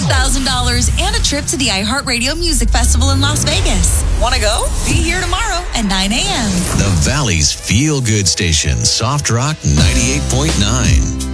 $1,000 and a trip to the iHeartRadio Music Festival in Las Vegas. Want to go? Be here tomorrow at 9 a.m. The Valley's feel-good station, Soft Rock 98.9.